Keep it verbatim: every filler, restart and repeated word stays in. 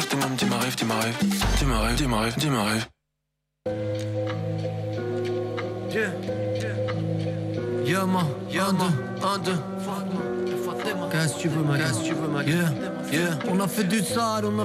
je t'aime, dis ma rêve, dis ma rêve. Dis ma rêve, dis ma rêve, dis ma rêve. Yeah, yeah, man, un, deux, un, deux. Qu'est-ce que tu veux, ma, qu'est-ce que tu veux, ma, yeah, yeah. On a fait du sale, on a